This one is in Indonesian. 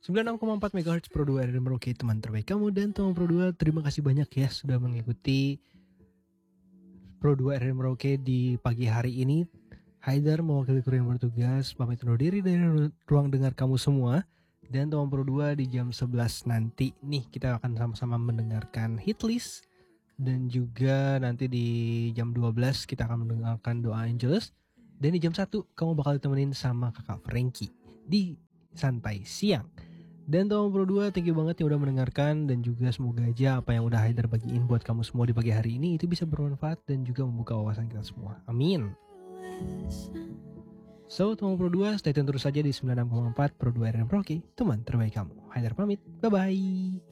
96,4 MHz Pro 2 RRM Merauke, teman terbaik kamu. Dan teman Pro 2, terima kasih banyak ya sudah mengikuti Pro 2 RRM Merauke di pagi hari ini. Haidar mewakili kru yang bertugas pamit undur diri dari ruang dengar kamu semua. Dan teman Pro 2, di jam 11 nanti nih kita akan sama-sama mendengarkan hit list. Dan juga nanti di jam 12 kita akan mendengarkan doa Angelus. Dan di jam 1 kamu bakal ditemenin sama kakak Frankie di Santai Siang. Dan teman Pro 2, thank you banget yang udah mendengarkan. Dan juga semoga aja apa yang udah Haidar bagiin buat kamu semua di pagi hari ini itu bisa bermanfaat dan juga membuka wawasan kita semua. Amin. So, teman Pro 2, stay tune terus saja di 96,4 Pro 2 RRM Merauke, teman terbaik kamu. Haidar pamit, bye-bye.